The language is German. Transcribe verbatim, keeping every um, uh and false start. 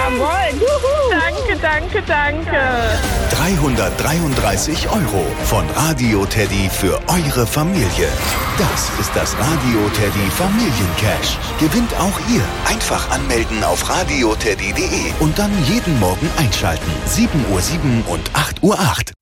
Jawohl. Danke, danke, danke. dreihundertdreiunddreißig Euro von Radio Teddy für eure Familie. Das ist das Radio Teddy Familiencash. Gewinnt auch ihr. Einfach anmelden auf radioteddy punkt de und dann jeden Morgen einschalten. sieben Uhr sieben und acht Uhr acht.